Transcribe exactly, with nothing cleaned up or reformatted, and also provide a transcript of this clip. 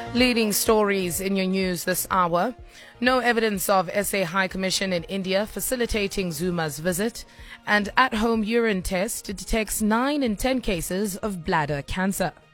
Leading stories in your news this hour. No evidence of S A High Commission in India facilitating Zuma's visit. And at-home urine test detects nine in ten cases of bladder cancer.